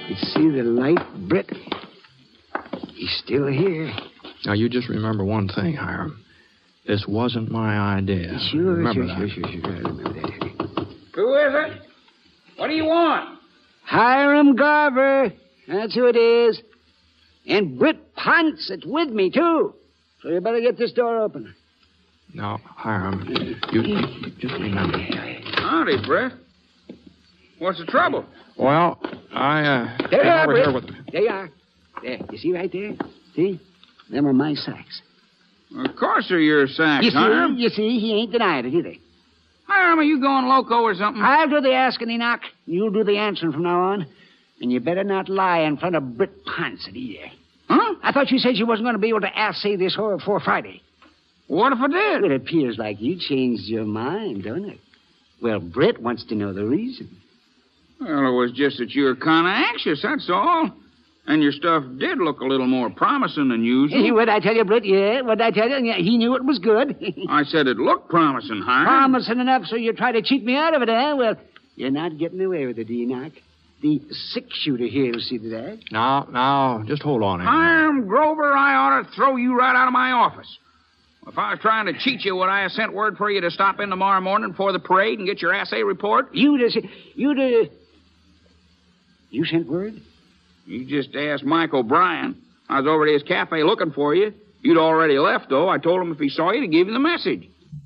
You see the light, Britt? He's still here. Now, you just remember one thing, Hiram. This wasn't my idea. Sure. I remember that. Who is it? What do you want? Hiram Garver. That's who it is. And Britt Ponce's with me, too. So you better get this door open. Now, Hiram, you just remember. Howdy, Brett. What's the trouble? Well, I There you came are, over Britt. here with... There you are. There. You see right there? See? Them are my sacks. Of course they're your sacks, Hiram. You see, he ain't denied it, either. Hiram, are you going loco or something? I'll do the asking, Enoch. You'll do the answering from now on. And you better not lie in front of Britt Ponce either. Huh? I thought you said you wasn't going to be able to assay this horror before Friday. What if I did? It appears like you changed your mind, don't it? Well, Britt wants to know the reason. Well, it was just that you were kind of anxious, that's all. And your stuff did look a little more promising than usual. What'd I tell you, Britt? Yeah, what'd I tell you? Yeah, he knew it was good. I said it looked promising, Hiram. Promising enough so you try to cheat me out of it, eh? Well, you're not getting away with it, Enoch. The six-shooter here will see to that. Now, just hold on. Hiram Grover, I ought to throw you right out of my office. If I was trying to cheat you, would I have sent word for you to stop in tomorrow morning before the parade and get your assay report? You sent word? You just asked Mike O'Brien. I was over at his cafe looking for you. You'd already left, though. I told him if he saw you to give him the message.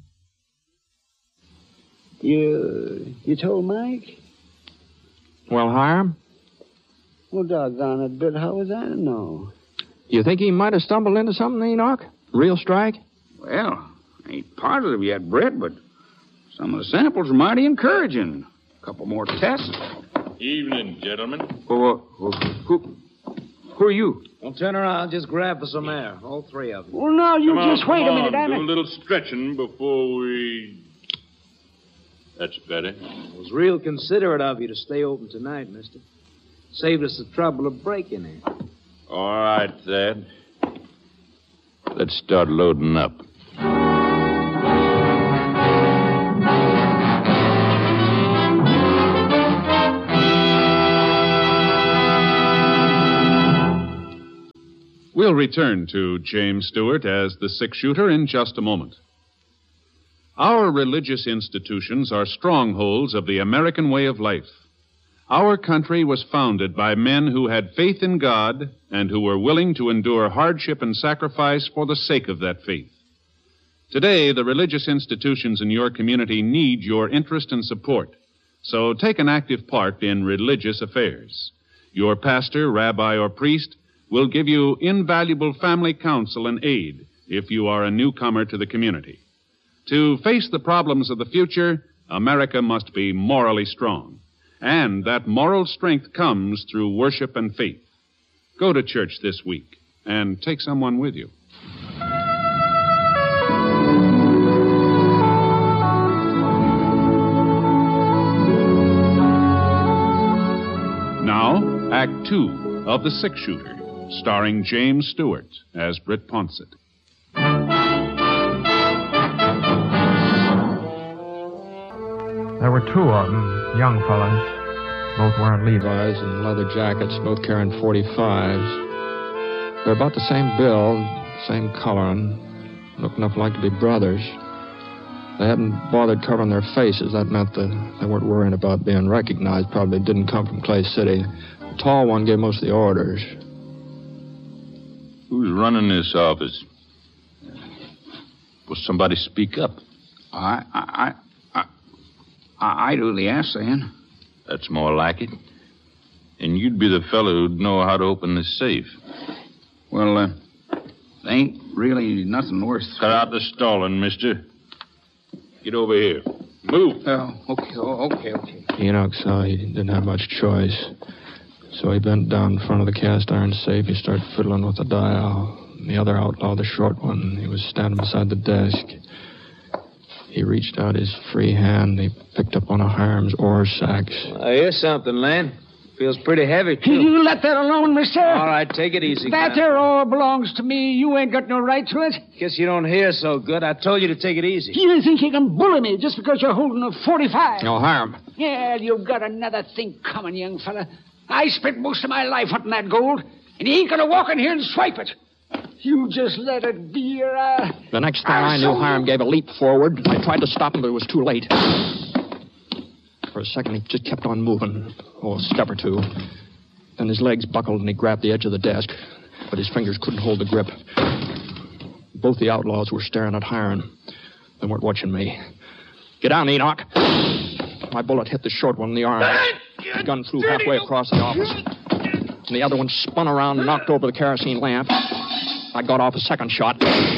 You told Mike? Well, Hiram? Well, doggone it, Britt, how was I to know? You think he might have stumbled into something, Enoch? Real strike? Well, I ain't positive yet, Britt, but some of the samples are mighty encouraging. A couple more tests. Evening, gentlemen. Who are you? Don't turn around. Just grab for some air. All three of them. Well, no, you just wait a minute. Do a little stretching before we... That's better. It was real considerate of you to stay open tonight, mister. Saved us the trouble of breaking in. All right, Thad. Let's start loading up. We'll return to James Stewart as the six-shooter in just a moment. Our religious institutions are strongholds of the American way of life. Our country was founded by men who had faith in God and who were willing to endure hardship and sacrifice for the sake of that faith. Today, the religious institutions in your community need your interest and support, so take an active part in religious affairs. Your pastor, rabbi, or priest will give you invaluable family counsel and aid if you are a newcomer to the community. To face the problems of the future, America must be morally strong. And that moral strength comes through worship and faith. Go to church this week and take someone with you. Now, Act 2 of The Six-Shooter, starring James Stewart as Britt Ponset. There were two of them, young fellas, both wearing Levi's And leather jackets, both carrying .45s. They're about the same build, same coloring, look enough like to be brothers. They hadn't bothered covering their faces. That meant that they weren't worrying about being recognized. Probably didn't come from Clay City. The tall one gave most of the orders. Who's running this office? Will somebody speak up? I do the assaying. That's more like it. And you'd be the fellow who'd know how to open this safe. Well, there ain't really nothing worth... Cut out the stalling, mister. Get over here. Move. Okay. Enoch saw he didn't have much choice. So he bent down in front of the cast iron safe. He started fiddling with the dial. And the other outlaw, the short one, he was standing beside the desk. He reached out his free hand. He picked up one of Hiram's ore sacks. I hear something, Len. Feels pretty heavy, too. You let that alone, mister. All right, take it easy. That there ore belongs to me. You ain't got no right to it. Guess you don't hear so good. I told you to take it easy. You think you can bully me just because you're holding a .45? No, Hiram. Yeah, you've got another thing coming, young fella. I spent most of my life hunting that gold, and he ain't gonna walk in here and swipe it. You just let it be, or The next thing I knew, Hiram gave a leap forward. I tried to stop him, but it was too late. For a second, he just kept on moving, a step or two. Then his legs buckled, and he grabbed the edge of the desk, but his fingers couldn't hold the grip. Both the outlaws were staring at Hiram. They weren't watching me. Get down, Enoch. My bullet hit the short one in the arm. The gun flew halfway across the office. And the other one spun around and knocked over the kerosene lamp. I got off a second shot.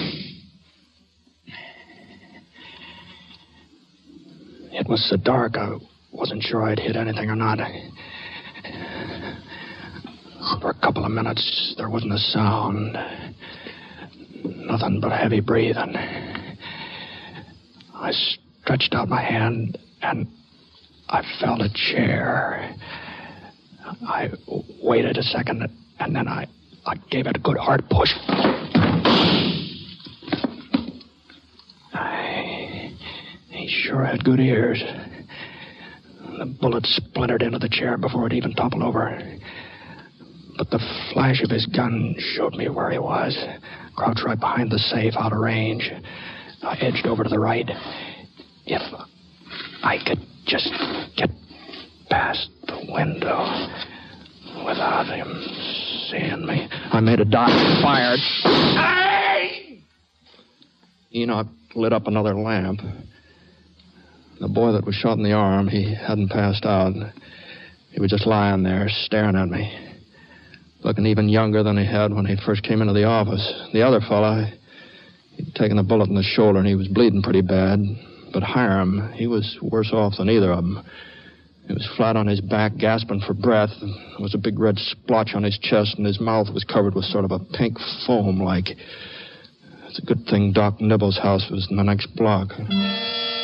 It was so dark, I wasn't sure I'd hit anything or not. For a couple of minutes, there wasn't a sound. Nothing but heavy breathing. I stretched out my hand, and I felt a chair. I waited a second, and then I gave it a good hard push. He sure had good ears. The bullet splintered into the chair before it even toppled over. But the flash of his gun showed me where he was. Crouched right behind the safe, out of range. I edged over to the right. If I could just get past the window without him seeing me. I made a dodge and fired. Hey! Enoch lit up another lamp. The boy that was shot in the arm, he hadn't passed out. He was just lying there, staring at me. Looking even younger than he had when he first came into the office. The other fella, he'd taken a bullet in the shoulder and he was bleeding pretty bad. But Hiram, he was worse off than either of them. He was flat on his back, gasping for breath. There was a big red splotch on his chest, and his mouth was covered with sort of a pink foam like. It's a good thing Doc Nibble's house was in the next block.